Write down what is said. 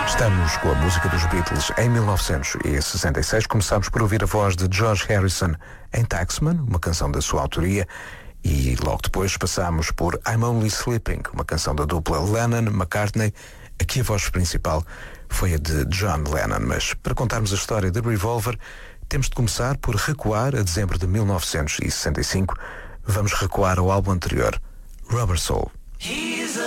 Estamos com a música dos Beatles em 1966. Começámos por ouvir a voz de George Harrison em Taxman, uma canção da sua autoria, e logo depois passámos por I'm Only Sleeping, uma canção da dupla Lennon-McCartney. Aqui a voz principal foi a de John Lennon, mas para contarmos a história de Revolver, temos de começar por recuar a dezembro de 1965. Vamos recuar ao álbum anterior, Rubber Soul.